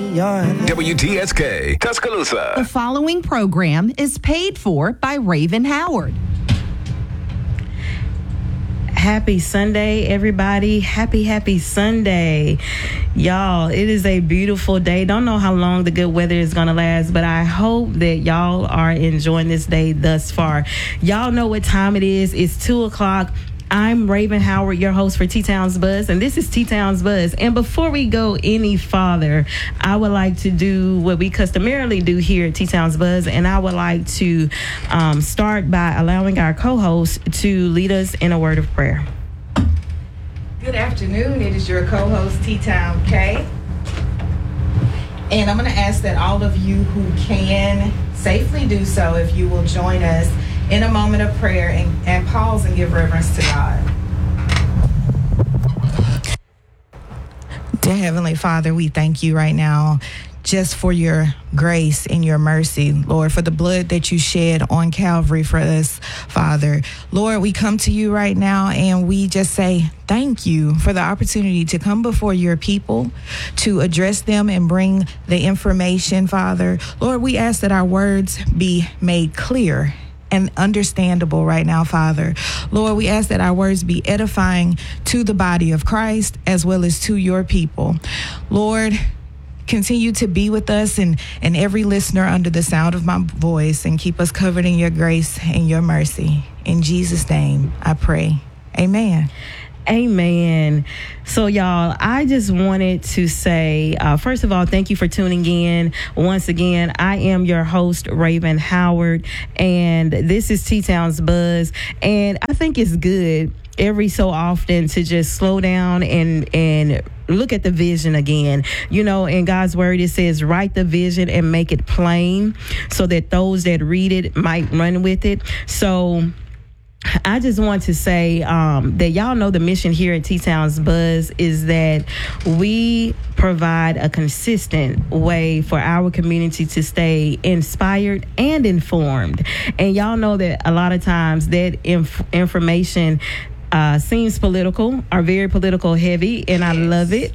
WTSK, Tuscaloosa. The following program is paid for by Raven Howard. Happy Sunday, everybody. Happy Sunday. Y'all, it is a beautiful day. Don't know how long the good weather is going to last, but I hope that y'all are enjoying this day thus far. Y'all know what time it is. It's 2 o'clock. I'm Raven Howard, your host for T-Town's Buzz, and this is T-Town's Buzz. And before we go any farther, I would like to do what we customarily do here at T-Town's Buzz, and I would like to start by allowing our co-host to lead us in a word of prayer. Good afternoon. It is your co-host, T-Town K. And I'm going to ask that all of you who can safely do so, if you will join us in a moment of prayer and pause and give reverence to God. Dear Heavenly Father, we thank you right now just for your grace and your mercy, Lord, for the blood that you shed on Calvary for us, Father. Lord, we come to you right now and we just say thank you for the opportunity to come before your people, to address them and bring the information, Father. Lord, we ask that our words be made clear and understandable right now, Father. Lord, we ask that our words be edifying to the body of Christ as well as to your people. Lord, continue to be with us and every listener under the sound of my voice, and keep us covered in your grace and your mercy. In Jesus' name, I pray. Amen. Amen. So, y'all, I just wanted to say, first of all, thank you for tuning in. Once again, I am your host, Raven Howard, and this is T-Town's Buzz. And I think it's good every so often to just slow down and look at the vision again. You know, in God's word, it says, write the vision and make it plain so that those that read it might run with it. So I just want to say that y'all know the mission here at T-Town's Buzz is that we provide a consistent way for our community to stay inspired and informed. And y'all know that a lot of times that information seems political, are very political heavy, and I love it.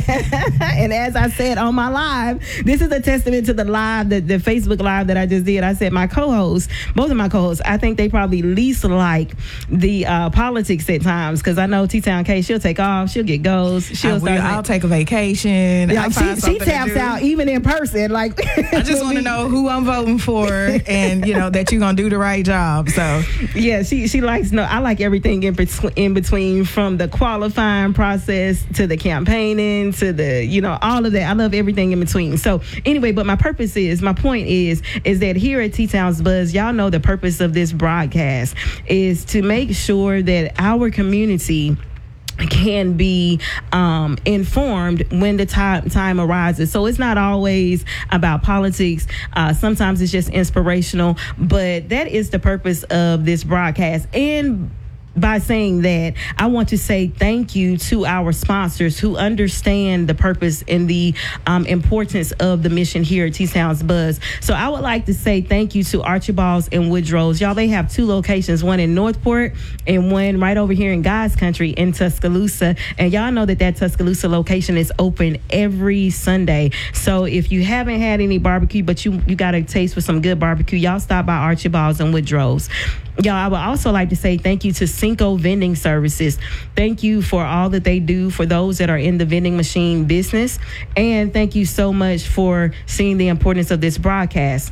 And as I said on my live, this is a testament to the live, the Facebook live that I just did. I said my co-hosts, both of my co-hosts, I think they probably least like the politics at times, because I know T-Town K, she'll take off, she'll get goals, I'll take a vacation. Like she taps out even in person. Like I just want to know who I'm voting for, and you know that you're gonna do the right job. So yeah, she likes I like everything in between, from the qualifying process to the campaigning to the, you know, all of that. I love everything in between. So anyway, but my point is that here at T-Town's Buzz, y'all know the purpose of this broadcast is to make sure that our community can be informed when the time arises. So it's not always about politics. Sometimes it's just inspirational, but that is the purpose of this broadcast. And by saying that, I want to say thank you to our sponsors who understand the purpose and the importance of the mission here at T-Town's Buzz. So I would like to say thank you to Archibald's and Woodrow's. Y'all, they have 2 locations, one in Northport and one right over here in God's Country in Tuscaloosa. And y'all know that Tuscaloosa location is open every Sunday. So if you haven't had any barbecue, but you got a taste for some good barbecue, y'all stop by Archibald's and Woodrow's. Y'all, I would also like to say thank you to Cinco Vending Services. Thank you for all that they do for those that are in the vending machine business. And thank you so much for seeing the importance of this broadcast.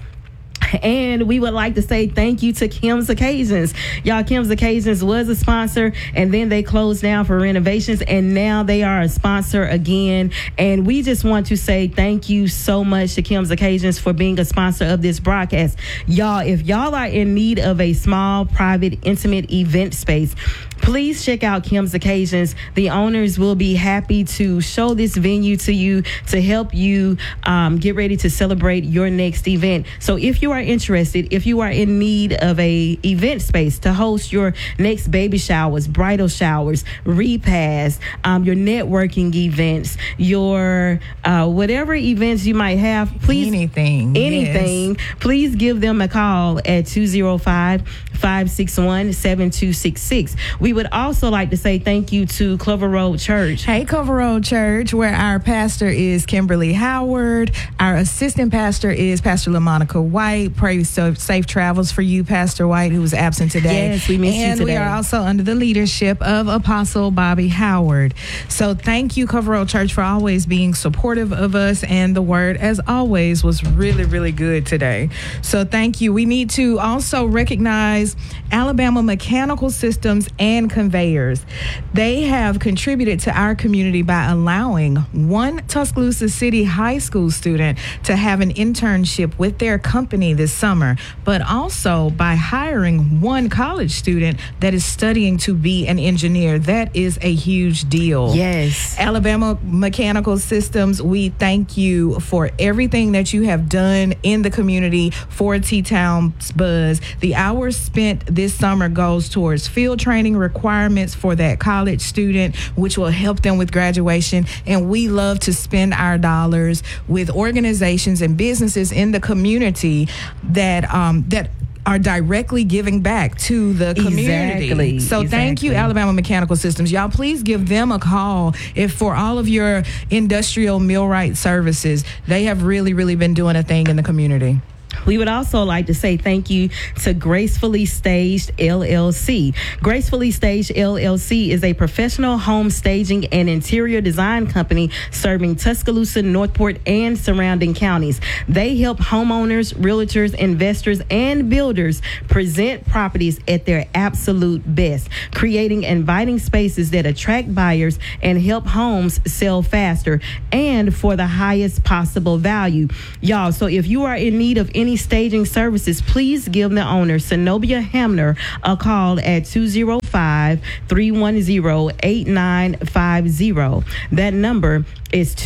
And we would like to say thank you to Kim's Occasions. Y'all, Kim's Occasions was a sponsor, and then they closed down for renovations, and now they are a sponsor again. And we just want to say thank you so much to Kim's Occasions for being a sponsor of this broadcast. Y'all, if y'all are in need of a small, private, intimate event space, please check out Kim's Occasions. The owners will be happy to show this venue to you to help you get ready to celebrate your next event. So if you are interested, if you are in need of a event space to host your next baby showers, bridal showers, repasts, your networking events, your whatever events you might have, please anything, yes. Please give them a call at 205-561-7266. We would also like to say thank you to Clover Road Church. Hey, Clover Road Church, where our pastor is Kimberly Howard. Our assistant pastor is Pastor LaMonica White. Pray safe travels for you, Pastor White, who was absent today. Yes, we missed you and today. we are also under the leadership of Apostle Bobby Howard. So thank you, Clover Road Church, for always being supportive of us. And the word, as always, was really, really good today. So thank you. We need to also recognize Alabama Mechanical Systems and Conveyors. They have contributed to our community by allowing one Tuscaloosa City High School student to have an internship with their company this summer, but also by hiring one college student that is studying to be an engineer. That is a huge deal. Yes. Alabama Mechanical Systems, we thank you for everything that you have done in the community for T-Town's Buzz. The hours spent this summer goes towards field training requirements for that college student, which will help them with graduation. And we love to spend our dollars with organizations and businesses in the community that are directly giving back to the community. Exactly. So thank you, Alabama Mechanical Systems. Y'all, please give them a call if for all of your industrial millwright services. They have really, really been doing a thing in the community. We would also like to say thank you to Gracefully Staged LLC. Gracefully Staged LLC is a professional home staging and interior design company serving Tuscaloosa, Northport, and surrounding counties. They help homeowners, realtors, investors, and builders present properties at their absolute best, creating inviting spaces that attract buyers and help homes sell faster and for the highest possible value. Y'all, so if you are in need of any staging services, please give the owner, Zenobia Hamner, a call at 205-310-8950. That number is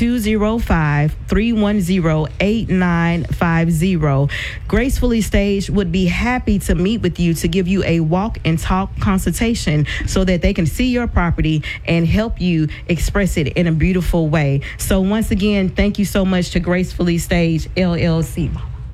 205-310-8950. Gracefully Staged would be happy to meet with you to give you a walk and talk consultation so that they can see your property and help you express it in a beautiful way. So once again, thank you so much to Gracefully Staged LLC.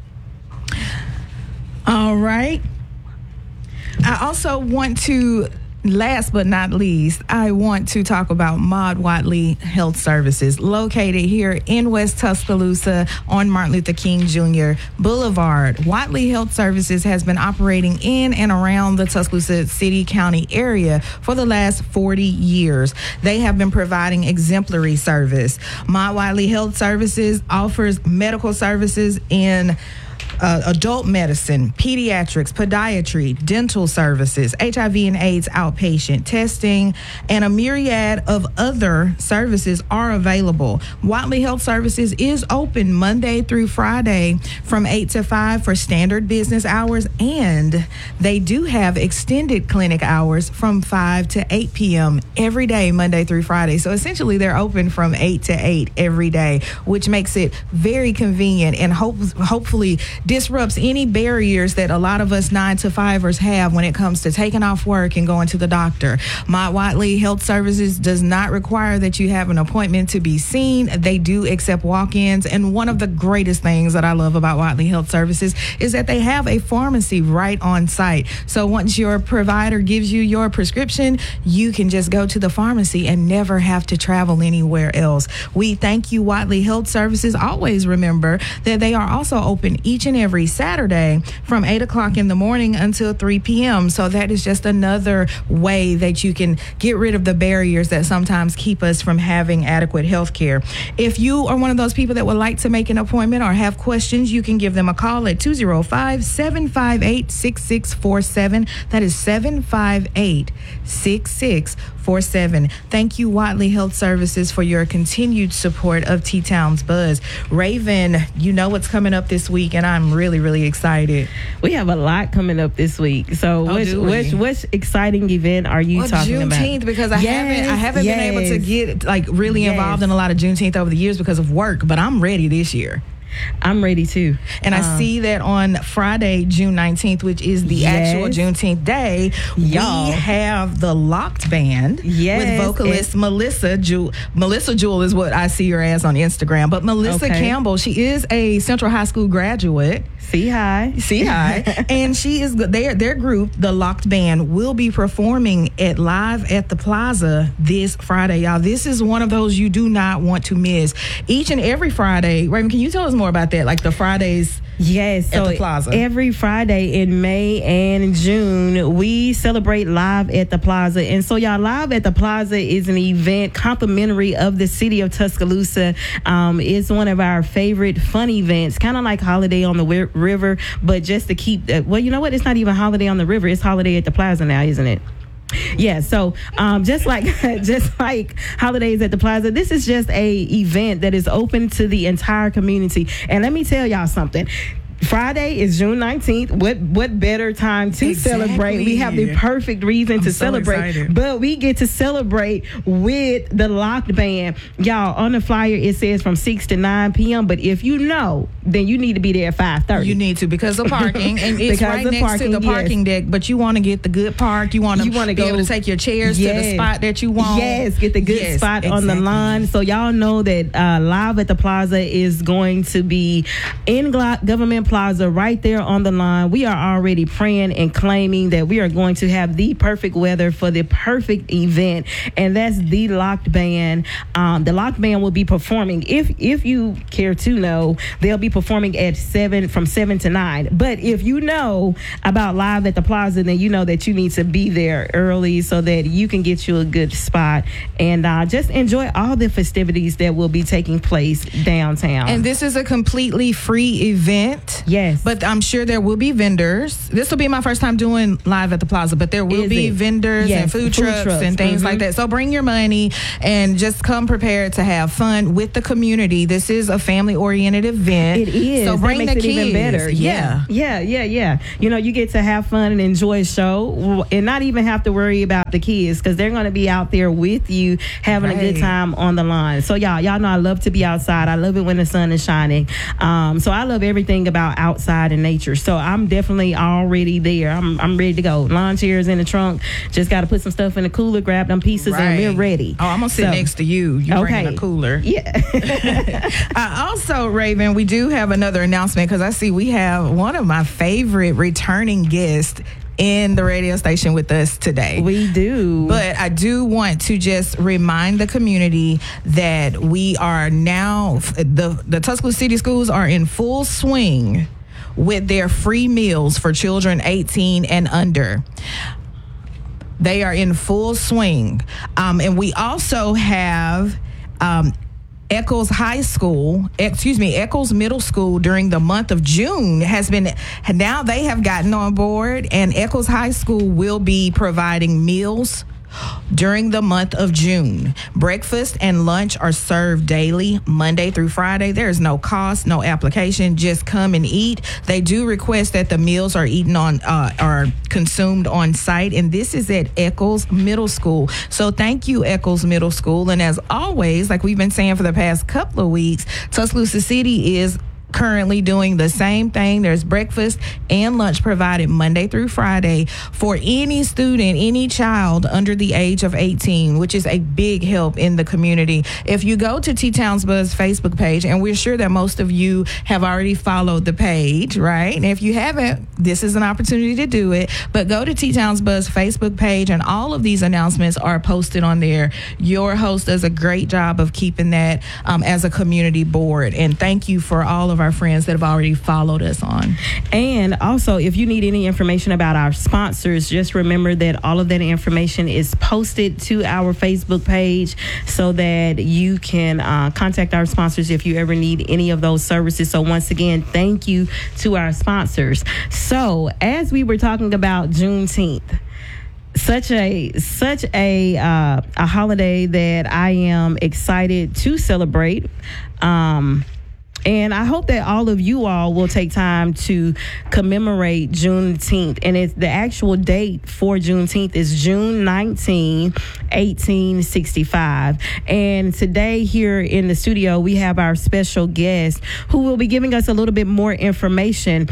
All right. I also want to, last but not least, I want to talk about Maud Watley Health Services, located here in West Tuscaloosa on Martin Luther King Jr. Boulevard. Watley Health Services has been operating in and around the Tuscaloosa City County area for the last 40 years. They have been providing exemplary service. Maud Watley Health Services offers medical services in adult medicine, pediatrics, podiatry, dental services, HIV and AIDS outpatient testing, and a myriad of other services are available. Watley Health Services is open Monday through Friday from 8 to 5 for standard business hours, and they do have extended clinic hours from 5 to 8 p.m. every day, Monday through Friday. So essentially, they're open from 8 to 8 every day, which makes it very convenient and hopefully disrupts any barriers that a lot of us 9-to-5ers have when it comes to taking off work and going to the doctor. Maud Watley Health Services does not require that you have an appointment to be seen. They do accept walk-ins, and one of the greatest things that I love about Watley Health Services is that they have a pharmacy right on site. So once your provider gives you your prescription, you can just go to the pharmacy and never have to travel anywhere else. We thank you, Watley Health Services. Always remember that they are also open each and every Saturday from 8 o'clock in the morning until 3 p.m. So that is just another way that you can get rid of the barriers that sometimes keep us from having adequate health care. If you are one of those people that would like to make an appointment or have questions, you can give them a call at 205-758-6647. That is 758-6647. Thank you, Watley Health Services, for your continued support of T-Town's Buzz. Raven, you know what's coming up this week, and I'm really excited. We have a lot coming up this week. So which exciting event are you talking about? Juneteenth, because I haven't been able to get really involved in a lot of Juneteenth over the years because of work, but I'm ready this year. I'm ready too. And I see that on Friday, June 19th, which is the actual Juneteenth day, Y'all. we have the Locked Band with vocalist Melissa Jewell. Melissa Jewell is what I see her as on Instagram. But Melissa Campbell, she is a Central High School graduate. See hi. And she is their group, the Locked Band, will be performing at Live at the Plaza this Friday, y'all. This is one of those you do not want to miss. Each and every Friday, Raven, can you tell us more about that? Like the Fridays Yes, at the Plaza. Every Friday in May and June, we celebrate Live at the Plaza. And so, y'all, Live at the Plaza is an event complimentary of the city of Tuscaloosa. It's one of our favorite fun events, kind of like Holiday on the River, but just to keep, well, you know what? It's not even Holiday on the River. It's Holiday at the Plaza now, isn't it? Yeah, so just like Holidays at the Plaza, this is just a event that is open to the entire community. And let me tell y'all something. Friday is June 19th. What better time to celebrate? We have the perfect reason to celebrate. Excited. But we get to celebrate with the Locked Band. Y'all, on the flyer, it says from 6 to 9 p.m. But if you know, then you need to be there at 5:30. You need to because of parking. And it's right next to the parking deck. But you want to get the good park. You want to be able to take your chairs to the spot that you want. Yes, get the good spot on the line. So y'all know that Live at the Plaza is going to be in Government Plaza right there on the line. We are already praying and claiming that we are going to have the perfect weather for the perfect event, and that's the Locked Band. The Locked Band will be performing, if you care to know, they'll be performing from 7 to 9. But if you know about Live at the Plaza, then you know that you need to be there early so that you can get you a good spot and just enjoy all the festivities that will be taking place downtown. And this is a completely free event. Yes. But I'm sure there will be vendors. This will be my first time doing Live at the Plaza, but there will be vendors and food trucks and things like that. So bring your money and just come prepared to have fun with the community. This is a family-oriented event. It is. So bring that makes the kids. It even better. Yeah. You know, you get to have fun and enjoy a show and not even have to worry about the kids because they're going to be out there with you having a good time on the line. So y'all know I love to be outside. I love it when the sun is shining. So I love everything about outside and nature. So I'm definitely already there. I'm ready to go. Lawn chairs in the trunk. Just got to put some stuff in the cooler, grab them pieces, and we're ready. Oh, I'm going to sit next to you. You're bringing a cooler. Yeah. Also, Raven, we do have another announcement because I see we have one of my favorite returning guests in the radio station with us today. We do. But I do want to just remind the community that we are now, the Tuscaloosa City Schools are in full swing with their free meals for children 18 and under. They are in full swing. And we also have Eccles Middle School during the month of June now they have gotten on board, and Eccles High School will be providing meals during the month of June. Breakfast and lunch are served daily, Monday through Friday. There is no cost, no application. Just come and eat. They do request that the meals are eaten on are consumed on site, and this is at Eccles Middle School. So thank you, Eccles Middle School. And as always, like we've been saying for the past couple of weeks, Tuscaloosa City is currently doing the same thing. There's breakfast and lunch provided Monday through Friday for any student, any child under the age of 18, which is a big help in the community. If you go to T-Town's Buzz Facebook page, and we're sure that most of you have already followed the page, right? And if you haven't, this is an opportunity to do it. But go to T-Town's Buzz Facebook page, and all of these announcements are posted on there. Your host does a great job of keeping that as a community board. And thank you for all of our friends that have already followed us on. And also, if you need any information about our sponsors, just remember that all of that information is posted to our Facebook page so that you can contact our sponsors if you ever need any of those services. So once again, thank you to our sponsors. So as we were talking about Juneteenth, such a holiday that I am excited to celebrate. And I hope that all of you all will take time to commemorate Juneteenth. And the actual date for Juneteenth is June 19, 1865. And today here in the studio, we have our special guest who will be giving us a little bit more information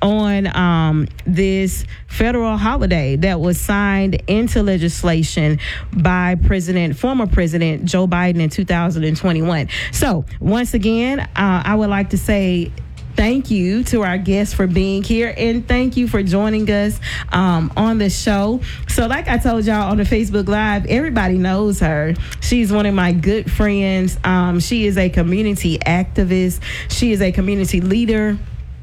on this federal holiday that was signed into legislation by former President Joe Biden in 2021. So once again, I would like to say thank you to our guests for being here, and thank you for joining us on the show. So like I told y'all on the Facebook Live, everybody knows her. She's one of my good friends. She is a community activist. She is a community leader.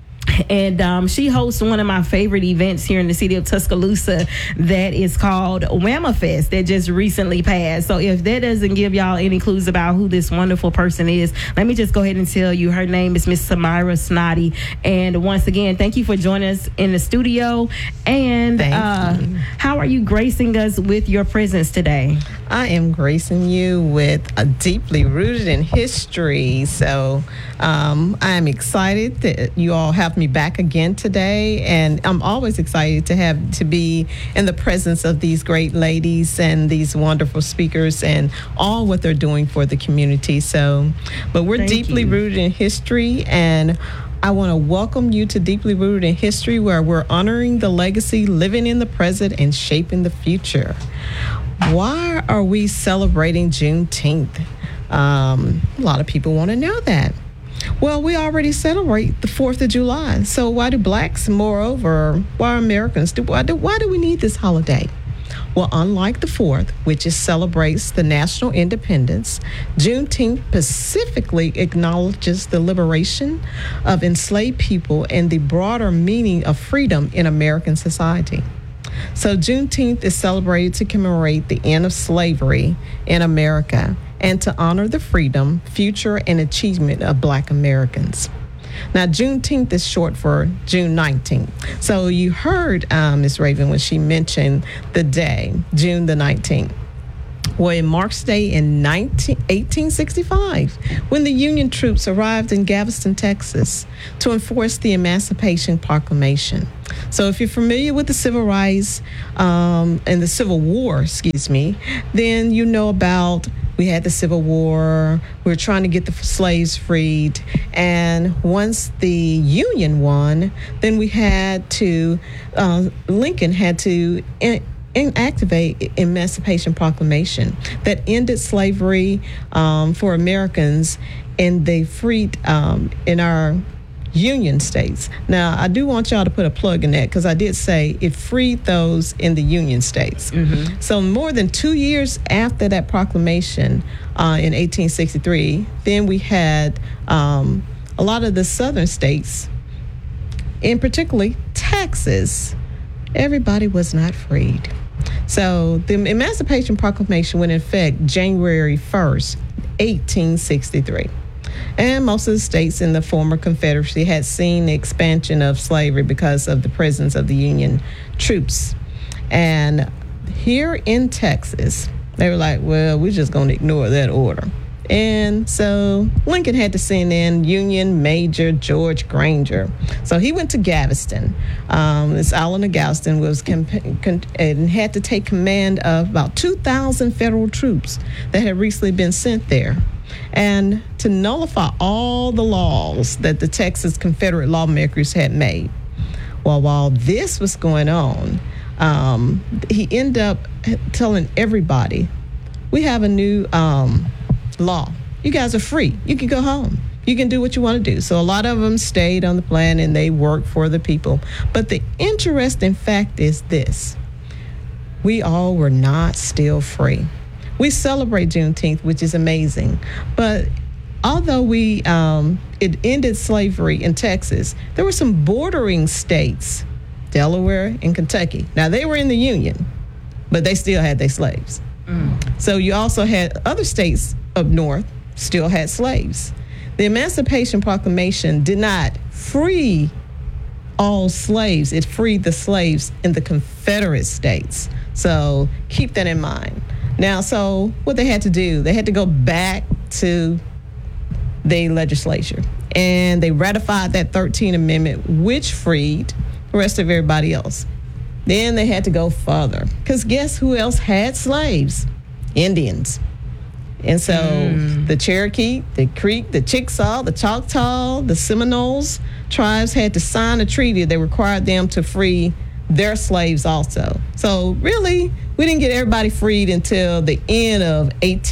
And she hosts one of my favorite events here in the city of Tuscaloosa that is called WAMAFest that just recently passed. So if that doesn't give y'all any clues about who this wonderful person is, let me just go ahead and tell you. Her name is Miss Samira Snoddy. And once again, thank you for joining us in the studio. And how are you gracing us with your presence today? I am gracing you with a deeply rooted in history. So I am excited that you all have me back again today, and I'm always excited to be in the presence of these great ladies and these wonderful speakers and all what they're doing for the community. But we're deeply rooted in history, and I want to welcome you to Deeply Rooted in History, where we're honoring the legacy, living in the present, and shaping the future. Why are we celebrating Juneteenth? A lot of people want to know that. Well, we already celebrate the 4th of July. So why do blacks, moreover, why Americans, why do we need this holiday? Well, unlike the 4th, which celebrates the national independence, Juneteenth specifically acknowledges the liberation of enslaved people and the broader meaning of freedom in American society. So Juneteenth is celebrated to commemorate the end of slavery in America and to honor the freedom, future, and achievement of Black Americans. Now, Juneteenth is short for June 19th. So you heard Ms. Raven when she mentioned the day, June the 19th. Well, it marks day in 1865 when the Union troops arrived in Galveston, Texas to enforce the Emancipation Proclamation. So if you're familiar with the Civil Rights and the Civil War, then you know about we had the Civil War. We were trying to get the slaves freed. And once the Union won, then we had to, Lincoln had to activate Emancipation Proclamation that ended slavery for Americans, and they freed in our Union states. Now, I do want y'all to put a plug in that, because I did say it freed those in the Union states. Mm-hmm. So more than 2 years after that proclamation in 1863, then we had a lot of the southern states, in particularly Texas, everybody was not freed. So the Emancipation Proclamation went in effect January 1st, 1863. And most of the states in the former Confederacy had seen the expansion of slavery because of the presence of the Union troops. And here in Texas, they were like, well, we're just going to ignore that order. And so Lincoln had to send in Union Major George Granger. So he went to Galveston. This island of Galveston was and had to take command of about 2,000 federal troops that had recently been sent there, and to nullify all the laws that the Texas Confederate lawmakers had made. Well, while this was going on, he ended up telling everybody, we have a new law. You guys are free. You can go home. You can do what you want to do. So a lot of them stayed on the plan and they worked for the people. But the interesting fact is this: we all were not still free. We celebrate Juneteenth, which is amazing. But although it ended slavery in Texas, there were some bordering states, Delaware and Kentucky. Now, they were in the Union, but they still had their slaves. So you also had other states up north still had slaves. The Emancipation Proclamation did not free all slaves. It freed the slaves in the Confederate states. So keep that in mind. Now, so what they had to do, they had to go back to the legislature and they ratified that 13th Amendment, which freed the rest of everybody else. Then they had to go further, because guess who else had slaves? Indians. And so the Cherokee, the Creek, the Chickasaw, the Choctaw, the Seminoles tribes had to sign a treaty that required them to free their slaves also. So really, we didn't get everybody freed until the end of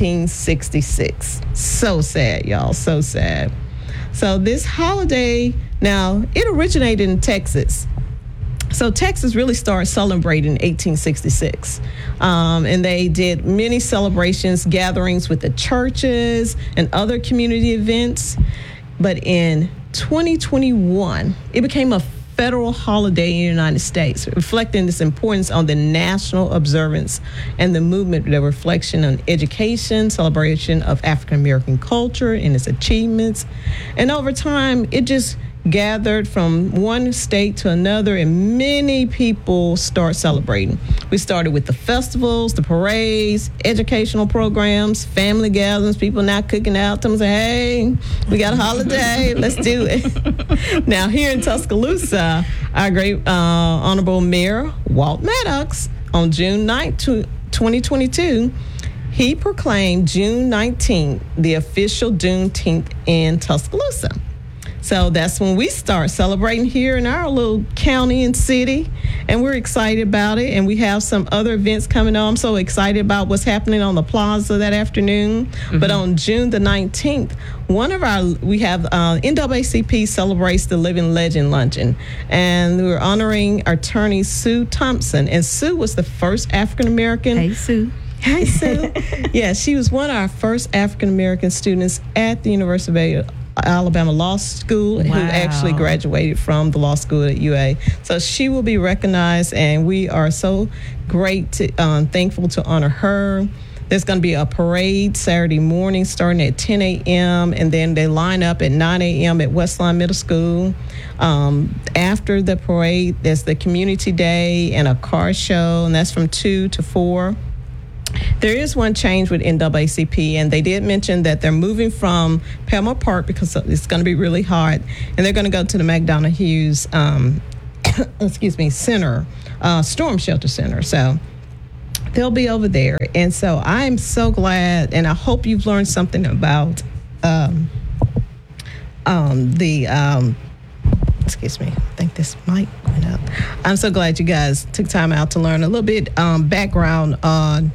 1866. So sad, y'all, so sad. So this holiday, now, it originated in Texas. So Texas really started celebrating in 1866. And they did many celebrations, gatherings with the churches and other community events. But in 2021, it became a federal holiday in the United States, reflecting this importance on the national observance and the movement, the reflection on education, celebration of African American culture and its achievements. And over time, it just gathered from one state to another, and many people start celebrating. We started with the festivals, the parades, educational programs, family gatherings, people now cooking out, them say, hey, we got a holiday, let's do it. Now here in Tuscaloosa, our great Honorable Mayor Walt Maddox, on June 9th, 2022, he proclaimed June 19th the official Juneteenth in Tuscaloosa. So that's when we start celebrating here in our little county and city, and we're excited about it. And we have some other events coming on. I'm so excited about what's happening on the plaza that afternoon. But on June the 19th, we have NAACP celebrates the Living Legend Luncheon, and we're honoring attorney Sue Thompson. And Sue was the first African American. Hey, Sue. Hi, Sue. Yeah, she was one of our first African American students at the University of Alabama Law School, who actually graduated from the law school at UA. So she will be recognized, and we are so thankful to honor her. There's going to be a parade Saturday morning starting at 10 a.m., and then they line up at 9 a.m. at Westline Middle School. After the parade, there's the community day and a car show, and that's from 2 to 4. There is one change with NAACP, and they did mention that they're moving from Palmer Park because it's going to be really hot, and they're going to go to the McDonough Hughes center, storm shelter center. So they'll be over there. And so I'm so glad, and I hope you've learned something about excuse me, I think this mic went up. I'm so glad you guys took time out to learn a little bit background on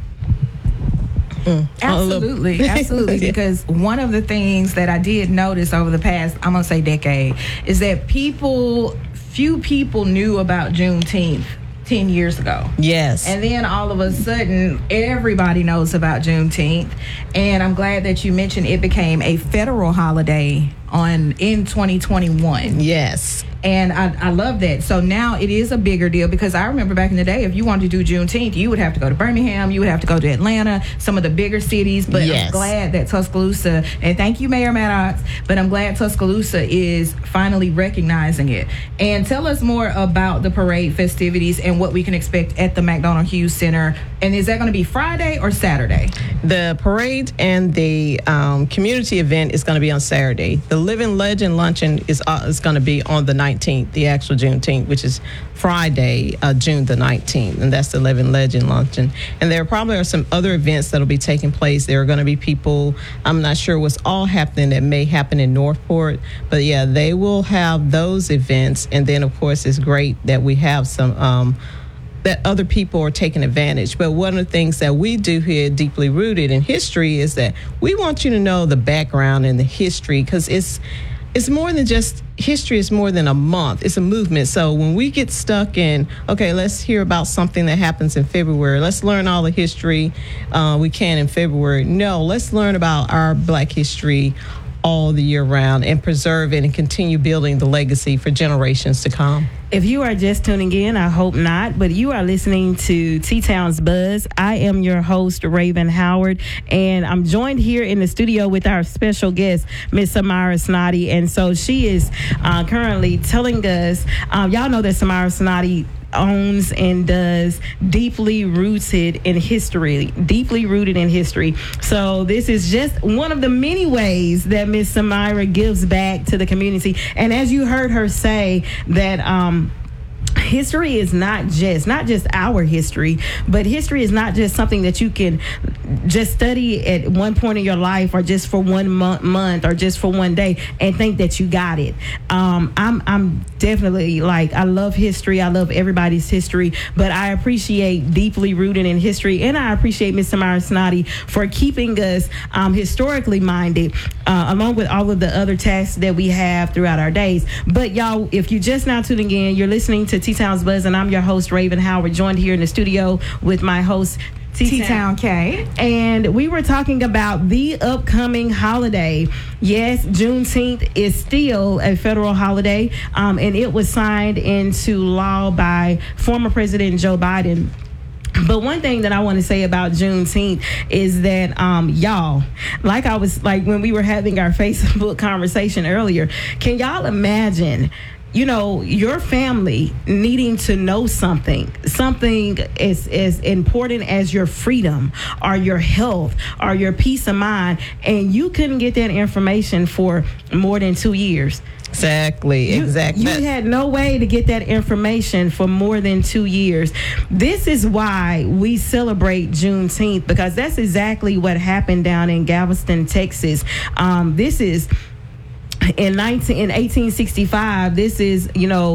Absolutely. Because one of the things that I did notice over the past, I'm going to say decade, is that few people knew about Juneteenth 10 years ago. Yes. And then all of a sudden, everybody knows about Juneteenth. And I'm glad that you mentioned it became a federal holiday in 2021. Yes. And I love that. So now it is a bigger deal, because I remember back in the day, if you wanted to do Juneteenth, you would have to go to Birmingham, you would have to go to Atlanta, some of the bigger cities. But yes. I'm glad that Tuscaloosa, and thank you, Mayor Maddox, but I'm glad Tuscaloosa is finally recognizing it. And tell us more about the parade festivities and what we can expect at the McDonough Hughes Center. And is that going to be Friday or Saturday? The parade and the community event is going to be on Saturday. The Living Legend Luncheon is going to be on the 19th, the actual Juneteenth, which is Friday, June the 19th, and that's the Living Legend Luncheon. And there probably are some other events that will be taking place. There are going to be people, I'm not sure what's all happening that may happen in Northport, but yeah, they will have those events. And then, of course, it's great that we have some that other people are taking advantage. But one of the things that we do here, Deeply Rooted in History, is that we want you to know the background and the history, because it's more than just history. Is more than a month. It's a movement. So when we get stuck in, okay, let's hear about something that happens in February. Let's learn all the history we can in February. No, let's learn about our Black history all the year round and preserve it and continue building the legacy for generations to come. If you are just tuning in, I hope not, but you are listening to T-Town's Buzz. I am your host, Raven Howard, and I'm joined here in the studio with our special guest, Miss Samara Snoddy. And so she is currently telling us, y'all know that Samara Snoddy owns and does deeply rooted in history. So this is just one of the many ways that Miss Samira gives back to the community. And as you heard her say that history is not just our history, but history is not just something that you can just study at one point in your life, or just for 1 month, or just for one day and think that you got it. I'm definitely, like, I love history. I love everybody's history, but I appreciate deeply rooted in history, and I appreciate Ms. Samira Snoddy for keeping us historically minded, along with all of the other tasks that we have throughout our days. But y'all, if you're just now tuning in, you're listening to T-Town's Buzz, and I'm your host, Raven Howard, joined here in the studio with my host, T-Town K. And we were talking about the upcoming holiday. Yes, Juneteenth is still a federal holiday, and it was signed into law by former President Joe Biden. But one thing that I want to say about Juneteenth is that, y'all, like when we were having our Facebook conversation earlier, can y'all imagine, your family needing to know something as important as your freedom or your health or your peace of mind, and you couldn't get that information for more than 2 years? Exactly. You had no way to get that information for more than 2 years. This is why we celebrate Juneteenth, because that's exactly what happened down in Galveston, Texas. This is in 1865. This is,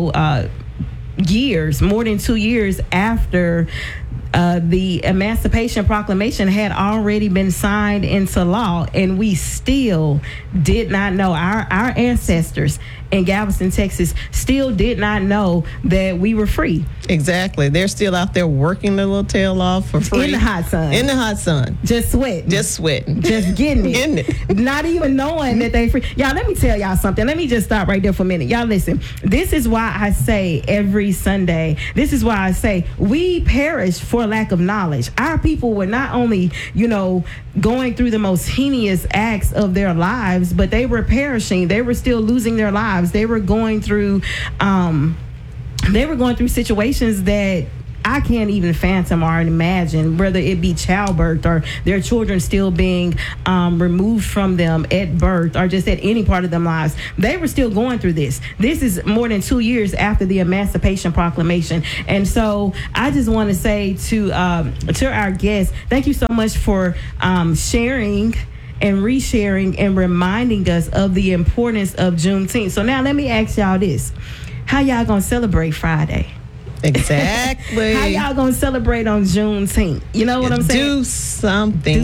more than 2 years after the Emancipation Proclamation had already been signed into law, and we still did not know. Our ancestors in Galveston, Texas, still did not know that we were free. Exactly. They're still out there working their little tail off for free. In the hot sun. Just sweating. Just getting it. Not even knowing that they free. Y'all, let me tell y'all something. Let me just stop right there for a minute. Y'all listen. This is why I say every Sunday, we perish for lack of knowledge. Our people were not only, going through the most heinous acts of their lives, but they were perishing. They were still losing their lives. They were going through situations that I can't even fathom or imagine, whether it be childbirth or their children still being removed from them at birth or just at any part of their lives. They were still going through this. This is more than 2 years after the Emancipation Proclamation. And so I just want to say to our guests, thank you so much for sharing and resharing and reminding us of the importance of Juneteenth. So now let me ask y'all this. How y'all gonna celebrate Friday? Exactly. How y'all gonna celebrate on Juneteenth? You know what I'm saying? Do something.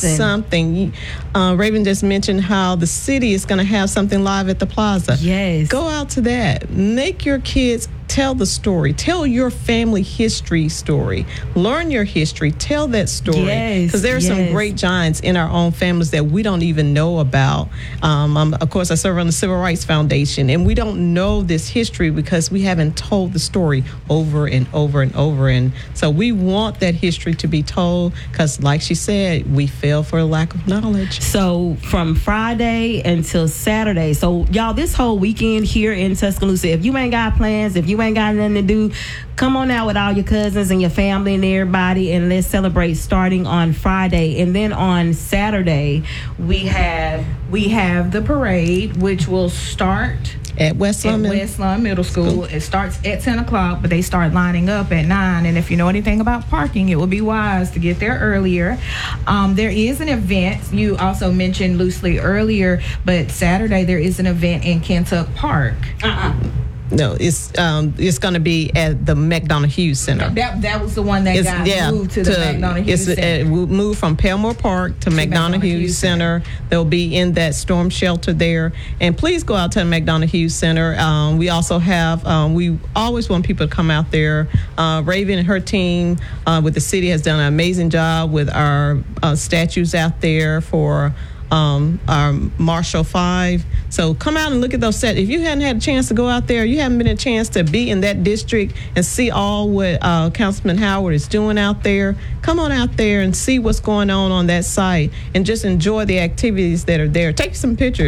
Raven just mentioned how the city is going to have something live at the plaza. Yes. Go out to that. Make your kids tell the story. Tell your family history story. Learn your history. Tell that story. Yes. Because there are some great giants in our own families that we don't even know about. Of course, I serve on the Civil Rights Foundation, and we don't know this history because we haven't told the story over and over and over. And so we want that history to be told because, like she said, we fail for a lack of knowledge. So from Friday until Saturday. So y'all, this whole weekend here in Tuscaloosa, if you ain't got plans, if you ain't got nothing to do, come on out with all your cousins and your family and everybody, and let's celebrate starting on Friday. And then on Saturday, we have the parade, which will start at West Lawn Middle School. It starts at 10 o'clock, but they start lining up at 9. And if you know anything about parking, it would be wise to get there earlier. There is an event you also mentioned loosely earlier, but Saturday there is an event in Kentuck Park. No, it's going to be at the McDonough Hughes Center. That was the one that got moved to the McDonough Hughes Center. It will move from Pelmore Park to McDonough Hughes Center. They'll be in that storm shelter there. And please go out to the McDonough Hughes Center. We also have, we always want people to come out there. Raven and her team with the city has done an amazing job with our statues out there for our Marshall 5. So come out and look at those sets. If you hadn't had a chance to go out there, you haven't been a chance to be in that district and see all what Councilman Howard is doing out there, come on out there and see what's going on that site and just enjoy the activities that are there. Take some pictures.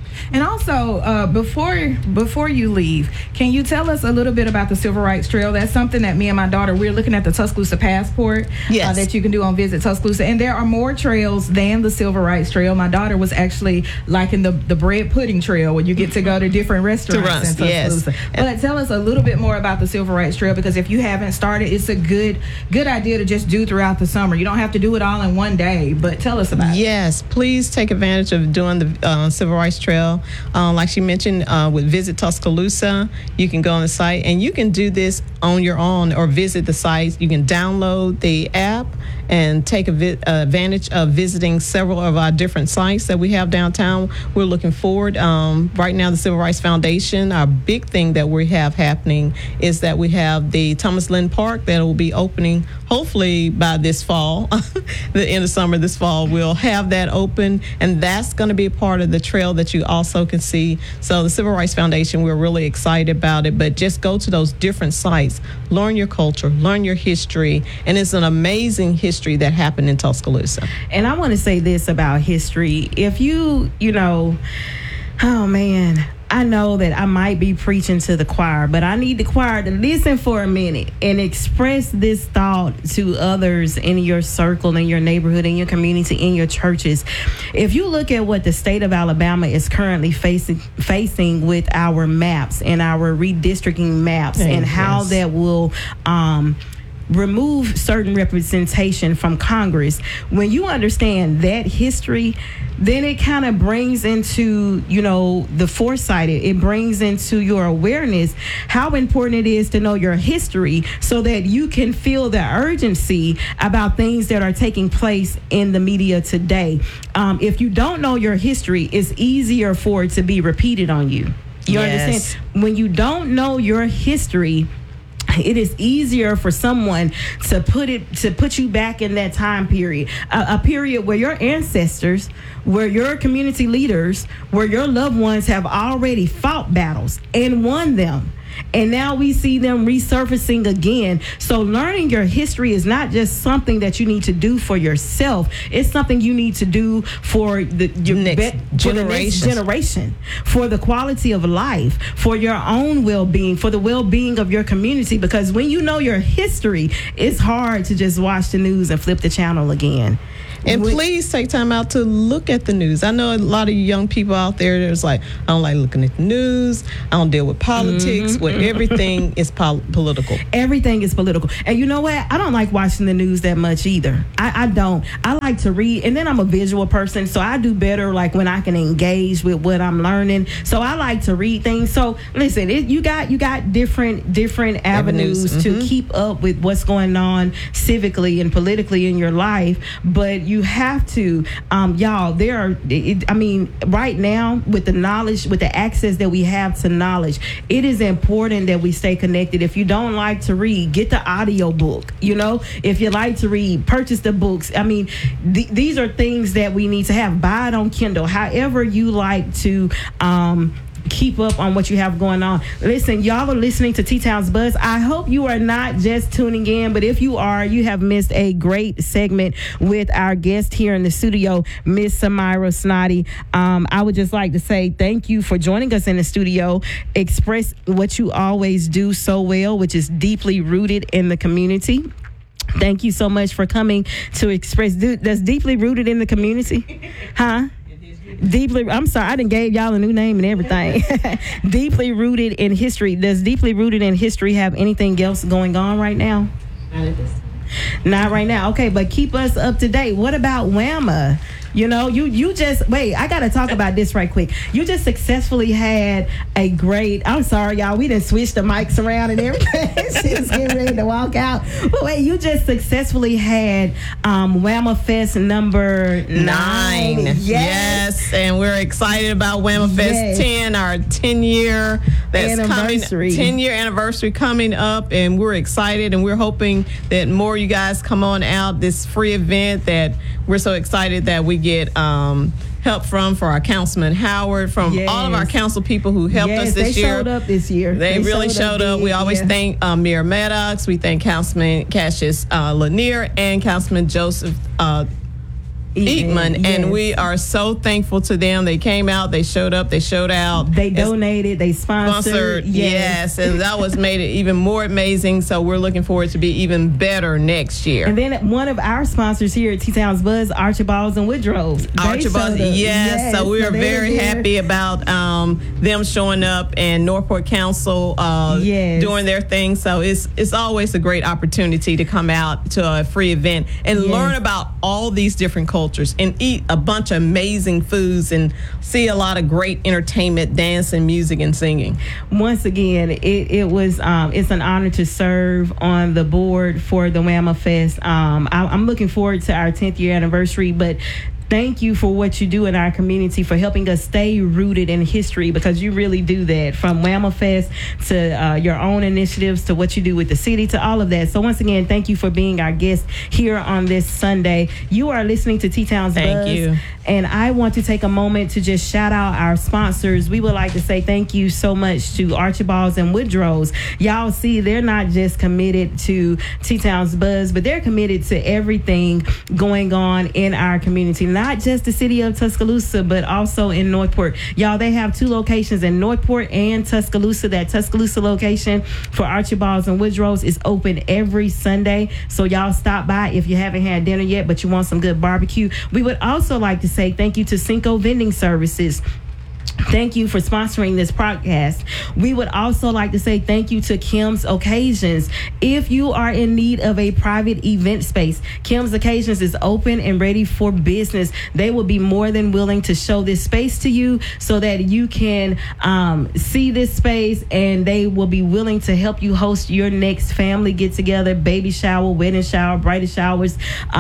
And also, before you leave, can you tell us a little bit about the Civil Rights Trail? That's something that me and my daughter, we're looking at the Tuscaloosa Passport that you can do on Visit Tuscaloosa. And there are more trails than the Civil Rights Trail. My daughter was actually liking the bread pudding trail, where you get to go to different restaurants in Tuscaloosa. But tell us a little bit more about the Civil Rights Trail, because if you haven't started, it's a good idea to just do throughout the summer. You don't have to do it all in one day, but tell us about it. Yes, please take advantage of doing the Civil Rights Trail. Like she mentioned, with Visit Tuscaloosa, you can go on the site and you can do this on your own or visit the site. You can download the app and take advantage of visiting several of our different sites that we have downtown. We're looking forward. Right now, the Civil Rights Foundation, our big thing that we have happening is that we have the Thomas Lynn Park that will be opening hopefully by this fall, the end of summer this fall. We'll have that open, and that's going to be a part of the trail that you also can see. So the Civil Rights Foundation, we're really excited about it, but just go to those different sites, learn your culture, learn your history, and it's an amazing history that happened in Tuscaloosa. And I want to say this about history. If you know, oh man, I know that I might be preaching to the choir, but I need the choir to listen for a minute and express this thought to others in your circle, in your neighborhood, in your community, in your churches. If you look at what the state of Alabama is currently facing with our maps and our redistricting maps, and how that will remove certain representation from Congress. When you understand that history, then it kind of brings into, the foresight. It brings into your awareness how important it is to know your history, so that you can feel the urgency about things that are taking place in the media today. If you don't know your history, it's easier for it to be repeated on you. You understand? When you don't know your history, it is easier for someone to put you back in that time period, a period where your ancestors, where your community leaders, where your loved ones have already fought battles and won them. And now we see them resurfacing again. So learning your history is not just something that you need to do for yourself. It's something you need to do for the next generation, for the quality of life, for your own well-being, for the well-being of your community. Because when you know your history, it's hard to just watch the news and flip the channel again. And please take time out to look at the news. I know a lot of young people out there that's like, I don't like looking at the news. I don't deal with politics. Where everything is political. Everything is political. And you know what? I don't like watching the news that much either. I don't. I like to read. And then I'm a visual person, so I do better like when I can engage with what I'm learning. So I like to read things. So listen, you got different avenues to keep up with what's going on civically and politically in your life. But you have to, y'all, right now with the knowledge, with the access that we have to knowledge, it is important that we stay connected. If you don't like to read, get the audio book. If you like to read, purchase the books. These are things that we need to have. Buy it on Kindle. However you like to keep up on what you have going on. Listen, y'all are listening to T-Town's Buzz. I hope you are not just tuning in, but if you are, you have missed a great segment with our guest here in the studio, Miss Samira Snoddy. I would just like to say thank you for joining us in the studio. Express what you always do so well, which is deeply rooted in the community. Thank you so much for coming to express. That's deeply rooted in the community, huh? Deeply, I'm sorry, I done gave y'all a new name and everything. Deeply rooted in history. Does deeply rooted in history have anything else going on right now? Not right now. Okay, but keep us up to date. What about WAMA? You just wait. I gotta talk about this right quick. You just successfully had a great. I'm sorry, y'all. We done switched the mics around and everything. She's getting ready to walk out. But wait, you just successfully had WAMA Fest number 9. Yes, and we're excited about WAMA Fest 10, our 10-year anniversary. 10-year anniversary coming up, and we're excited, and we're hoping that more you guys come on out. This free event that we're so excited that we get help for our Councilman Howard, from all of our council people who helped us this year. They showed up this year. They really showed up. We always thank Mayor Maddox. We thank Councilman Cassius Lanier and Councilman Joseph Eatman, Yes. and we are so thankful to them. They came out, they showed up, they showed out. They donated, they sponsored. Yes, and that was made it even more amazing. So we're looking forward to be even better next year. And then one of our sponsors here at T-Town's Buzz, Archibalds and Woodrows. Archibald, yes. So we are very happy about them showing up and Northport Council doing their thing. So it's always a great opportunity to come out to a free event and learn about all these different cultures and eat a bunch of amazing foods and see a lot of great entertainment, dance and music and singing. Once again, it's an honor to serve on the board for the Whamma Fest. I'm looking forward to our 10th year anniversary, but thank you for what you do in our community, for helping us stay rooted in history, because you really do that, from Whamma Fest to your own initiatives to what you do with the city to all of that. So once again, thank you for being our guest here on this Sunday. You are listening to T-Town's Buzz. Thank you. And I want to take a moment to just shout out our sponsors. We would like to say thank you so much to Archibalds and Woodrows. Y'all see, they're not just committed to T-Town's Buzz, but they're committed to everything going on in our community. Not just the city of Tuscaloosa, but also in Northport. Y'all, they have 2 locations in Northport and Tuscaloosa. That Tuscaloosa location for Archibalds and Woodrows is open every Sunday. So y'all stop by if you haven't had dinner yet, but you want some good barbecue. We would also like to say thank you to Cinco Vending Services. Thank you for sponsoring this podcast. We would also like to say thank you to Kim's Occasions. If you are in need of a private event space, Kim's Occasions is open and ready for business. They will be more than willing to show this space to you so that you can see this space, and they will be willing to help you host your next family get-together, baby shower, wedding shower, bridal showers,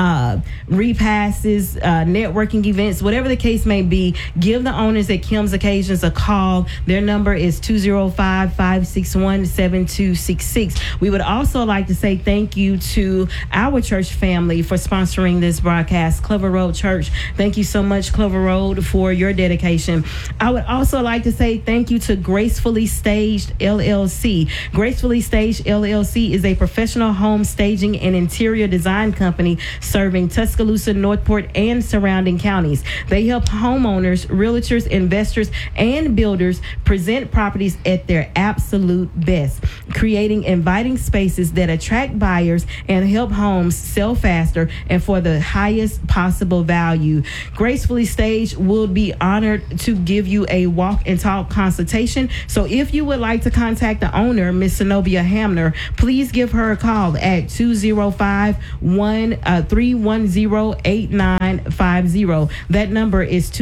repasses, networking events, whatever the case may be. Give the owners at Kim's Occasions a call. Their number is 205-561-7266. We would also like to say thank you to our church family for sponsoring this broadcast, Clover Road Church. Thank you so much, Clover Road, for your dedication. I would also like to say thank you to Gracefully Staged LLC. Gracefully Staged LLC is a professional home staging and interior design company serving Tuscaloosa, Northport, and surrounding counties. They help homeowners, realtors, investors, and builders present properties at their absolute best, creating inviting spaces that attract buyers and help homes sell faster and for the highest possible value. Gracefully Staged will be honored to give you a walk and talk consultation. So if you would like to contact the owner, Miss Zenobia Hamner, please give her a call at 205-310-8950. That number is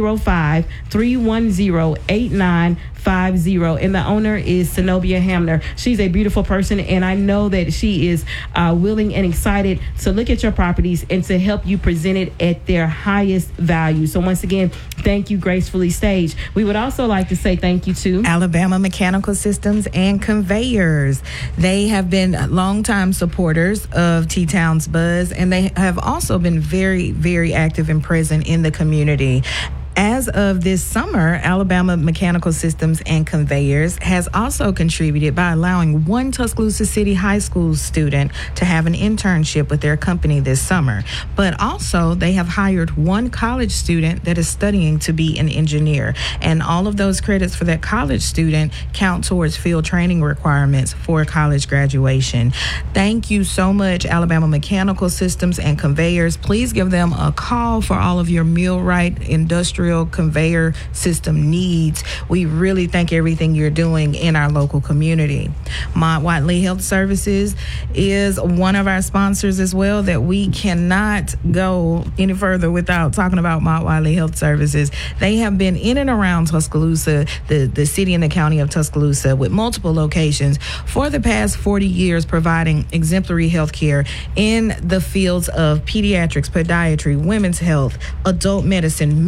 205-310-8950. And the owner is Zenobia Hamner. She's a beautiful person, and I know that she is willing and excited to look at your properties and to help you present it at their highest value. So once again, thank you, Gracefully Staged. We would also like to say thank you to Alabama Mechanical Systems and Conveyors. They have been longtime supporters of T-Town's Buzz, and they have also been very, very active and present in the community. As of this summer, Alabama Mechanical Systems and Conveyors has also contributed by allowing one Tuscaloosa City High School student to have an internship with their company this summer. But also, they have hired one college student that is studying to be an engineer. And all of those credits for that college student count towards field training requirements for college graduation. Thank you so much, Alabama Mechanical Systems and Conveyors. Please give them a call for all of your millwright, industrial conveyor system needs. We really thank everything you're doing in our local community. Mott Watley Health Services is one of our sponsors as well, that we cannot go any further without talking about Mott Watley Health Services. They have been in and around Tuscaloosa, the city and the county of Tuscaloosa, with multiple locations for the past 40 years, providing exemplary health care in the fields of pediatrics, podiatry, women's health, adult medicine, mental health,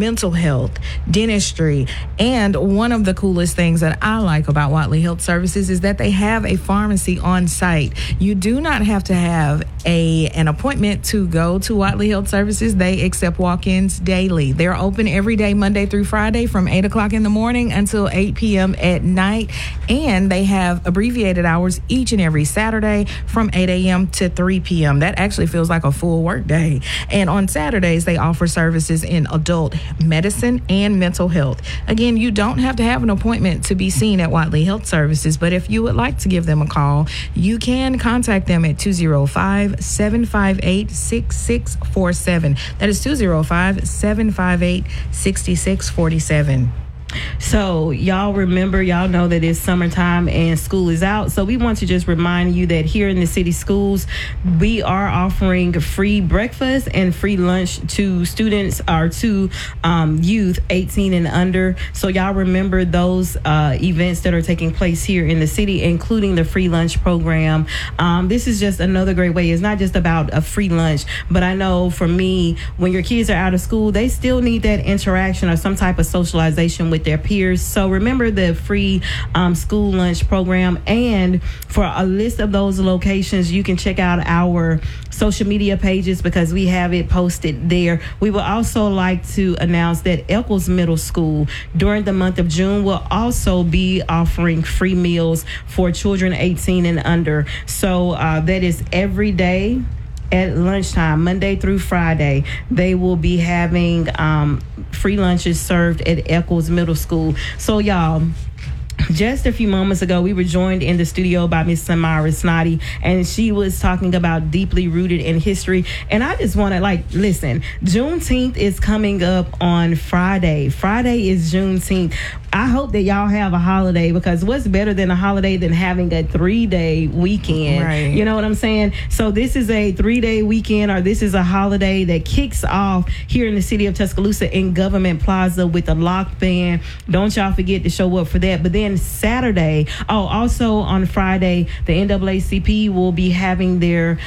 health, dentistry, and one of the coolest things that I like about Watley Health Services is that they have a pharmacy on site. You do not have to have an appointment to go to Watley Health Services. They accept walk-ins daily. They're open every day, Monday through Friday, from 8 o'clock in the morning until 8 p.m. at night. And they have abbreviated hours each and every Saturday from 8 a.m. to 3 p.m. That actually feels like a full work day. And on Saturdays, they offer services in adult medicine and mental health. Again, you don't have to have an appointment to be seen at Watley Health Services, but if you would like to give them a call, you can contact them at 205-758-6647. That is 205-758-6647. So y'all know that it's summertime and school is out. So we want to just remind you that here in the city schools, we are offering free breakfast and free lunch to students or to youth 18 and under. So y'all remember those events that are taking place here in the city, including the free lunch program. This is just another great way. It's not just about a free lunch, but I know for me, when your kids are out of school, they still need that interaction or some type of socialization with their peers. So remember the free school lunch program. And for a list of those locations, you can check out our social media pages because we have it posted there. We would also like to announce that Eccles Middle School during the month of June will also be offering free meals for children 18 and under. So that is every day at lunchtime, Monday through Friday. They will be having free lunches served at Eccles Middle School. So y'all, just a few moments ago, we were joined in the studio by Miss Samara Snoddy, and she was talking about deeply rooted in history. And I just want to listen, Juneteenth is coming up on Friday. Friday is Juneteenth. I hope that y'all have a holiday, because what's better than a holiday than having a 3-day weekend? Right. You know what I'm saying? So this is a 3-day weekend, or this is a holiday that kicks off here in the city of Tuscaloosa in Government Plaza with a lock band. Don't y'all forget to show up for that. But then Saturday, also on Friday, the NAACP will be having their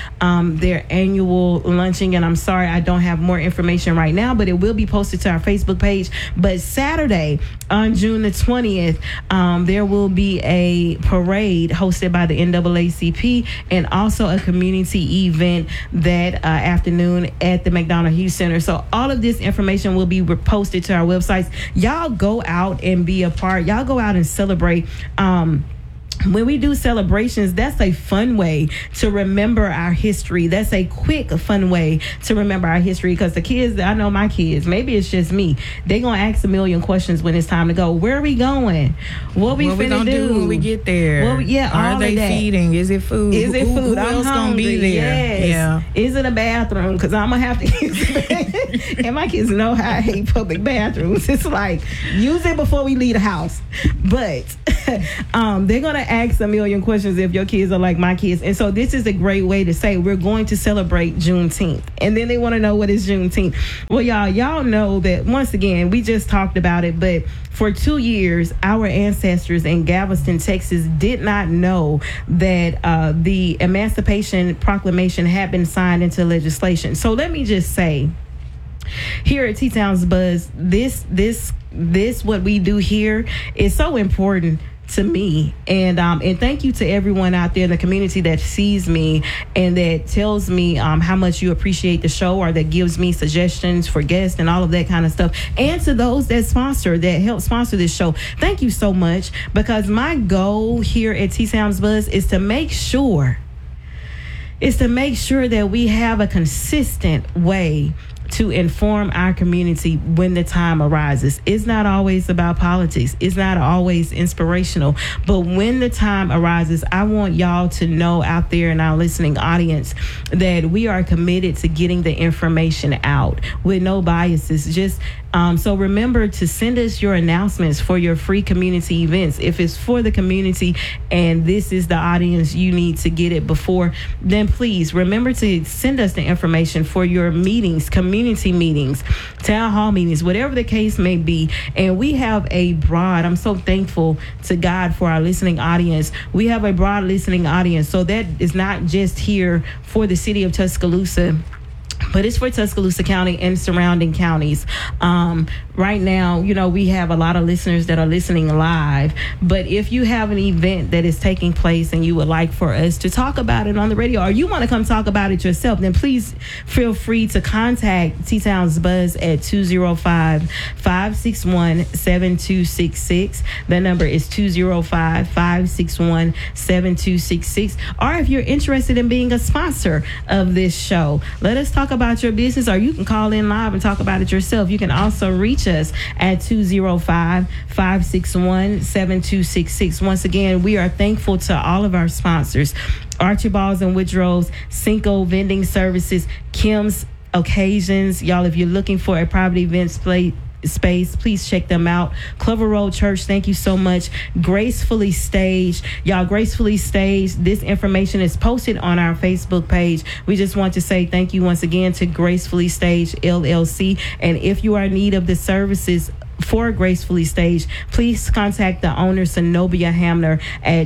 annual luncheon. And I'm sorry, I don't have more information right now, but it will be posted to our Facebook page. But Saturday, on June the 20th, there will be a parade hosted by the NAACP and also a community event that afternoon at the McDonough Hughes Center. So all of this information will be posted to our websites. Y'all go out and be a part. Y'all go out and celebrate. When we do celebrations, that's a fun way to remember our history. That's a quick, fun way to remember our history, because the kids, I know my kids, maybe it's just me, they going to ask a million questions when it's time to go. Where are we going? What we finna do when we get there? Are they feeding? Is it food? Is it food? Who else going to be there? Yes. Yeah. Is it a bathroom? Because I'm going to have to use it. And my kids know how I hate public bathrooms. It's like, use it before we leave the house. But they're going to ask a million questions if your kids are like my kids. And so this is a great way to say we're going to celebrate Juneteenth. And then they want to know, what is Juneteenth? Well, y'all know that, once again, we just talked about it, but for 2 years, our ancestors in Galveston, Texas did not know that the Emancipation Proclamation had been signed into legislation. So let me just say, here at T-Town's Buzz, this what we do here is so important to me, and thank you to everyone out there in the community that sees me and that tells me how much you appreciate the show, or that gives me suggestions for guests and all of that kind of stuff, and to those that help sponsor this show. Thank you so much, because my goal here at T-Town's Buzz is to make sure that we have a consistent way to inform our community when the time arises. It's not always about politics. It's not always inspirational. But when the time arises, I want y'all to know out there in our listening audience that we are committed to getting the information out with no biases. So remember to send us your announcements for your free community events. If it's for the community and this is the audience you need to get it before, then please remember to send us the information for your meetings, community meetings, town hall meetings, whatever the case may be. And we have I'm so thankful to God for our listening audience. We have a broad listening audience. So that is not just here for the city of Tuscaloosa, but it's for Tuscaloosa County and surrounding counties. Right now, we have a lot of listeners that are listening live, but if you have an event that is taking place and you would like for us to talk about it on the radio, or you want to come talk about it yourself, then please feel free to contact T-Town's Buzz at 205-561-7266. That number is 205-561-7266. Or if you're interested in being a sponsor of this show, let us talk about your business, or you can call in live and talk about it yourself. You can also reach us at 205-561-7266. Once again, we are thankful to all of our sponsors: Archibalds and Woodrow's, Cinco Vending Services, Kim's Occasions. Y'all, if you're looking for a private event space, please check them out. Clover Road Church, thank you so much. Gracefully Staged, y'all, Gracefully Staged, this information is posted on our Facebook page. We just want to say thank you once again to Gracefully Staged LLC, and if you are in need of the services for Gracefully Staged, please contact the owner, Zenobia Hamner, at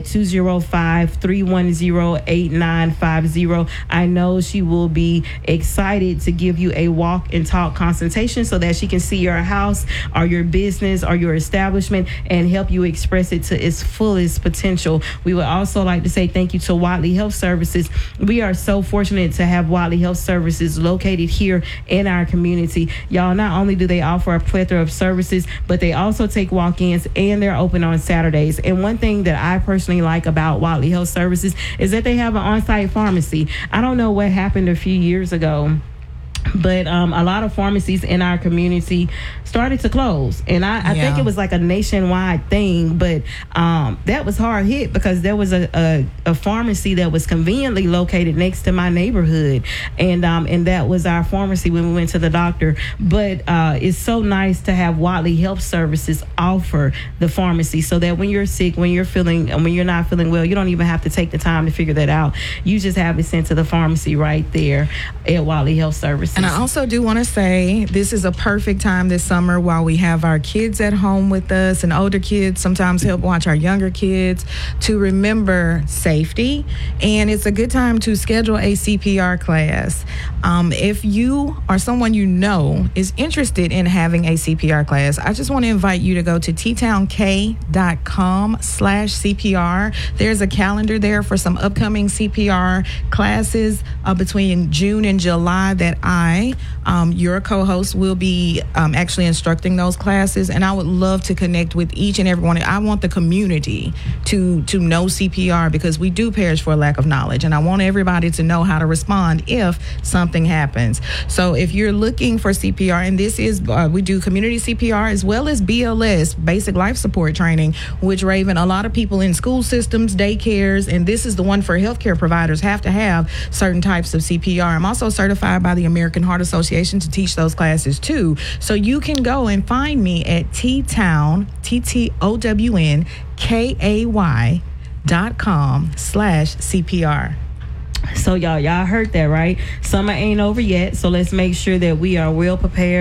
205-310-8950. I know she will be excited to give you a walk and talk consultation so that she can see your house or your business or your establishment and help you express it to its fullest potential. We would also like to say thank you to Watley Health Services. We are so fortunate to have Watley Health Services located here in our community. Y'all, not only do they offer a plethora of services, but they also take walk-ins, and they're open on Saturdays. And one thing that I personally like about Watley Health Services is that they have an on-site pharmacy. I don't know what happened a few years ago, but a lot of pharmacies in our community started to close, and I think it was like a nationwide thing, but that was hard hit because there was a pharmacy that was conveniently located next to my neighborhood, and that was our pharmacy when we went to the doctor. But it's so nice to have Watley Health Services offer the pharmacy, so that when you're sick, when you're not feeling well, you don't even have to take the time to figure that out. You just have it sent to the pharmacy right there at Watley Health Services. And I also do want to say this is a perfect time this summer while we have our kids at home with us, and older kids sometimes help watch our younger kids, to remember safety. And it's a good time to schedule a CPR class. If you or someone you know is interested in having a CPR class, I just want to invite you to go to ttownek.com/CPR. There's a calendar there for some upcoming CPR classes between June and July that your co-host, will be actually instructing those classes, and I would love to connect with each and every one. I want the community to know CPR, because we do perish for a lack of knowledge, and I want everybody to know how to respond if something happens. So if you're looking for CPR, and this is we do community CPR as well as BLS, basic life support training, which, Raven, a lot of people in school systems, daycares, and this is the one for healthcare providers, have to have certain types of CPR. I'm also certified by the American Heart Association to teach those classes too. So you can go and find me at T-Town, TTOWNKAY.com/CPR. So y'all heard that, right? Summer ain't over yet, so let's make sure that we are well prepared